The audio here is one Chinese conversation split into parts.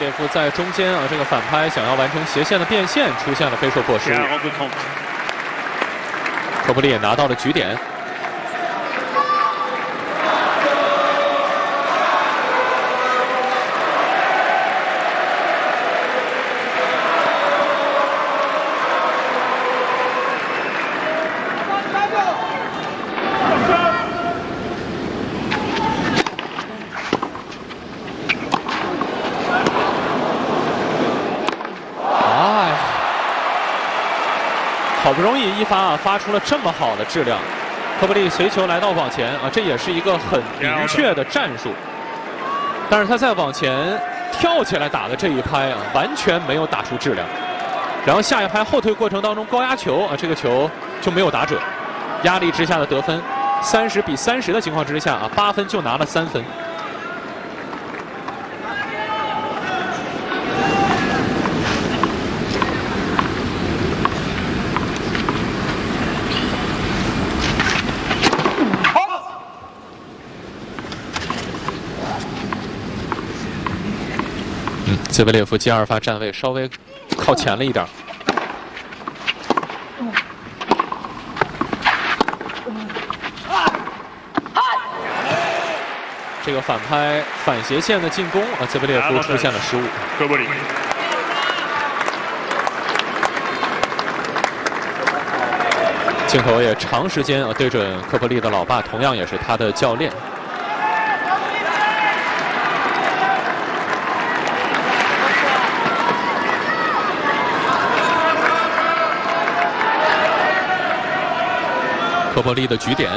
列夫在中间这个反拍想要完成斜线的变线，出现了飞兽过失。科布利也拿到了局点。 好不容易一发发出了这么好的质量，科布利随球来到网前这也是一个很明确的战术。但是他在往前跳起来打的这一拍完全没有打出质量。然后下一拍后退过程当中高压球这个球就没有打准，压力之下的得分，30比30的情况之下8分就拿了3分。 兹维列夫接2发站位稍微靠前了一点。这个反拍反斜线的进攻兹维列夫出现了失误。镜头也长时间对准科布利的老爸，同样也是他的教练。 科布利的局点，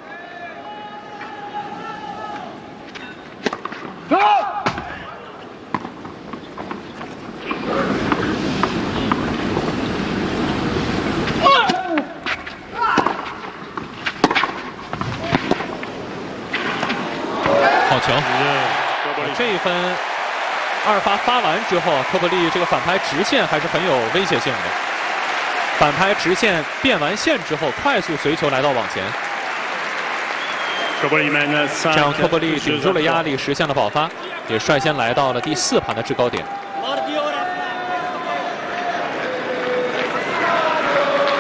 好球！这一分2发发完之后，科布利这个反拍直线还是很有威胁性的。 反拍直线变完线之后，快速随球来到网前，这样科布利顶住了压力，实现了保发，也率先来到了第4盘的制高点。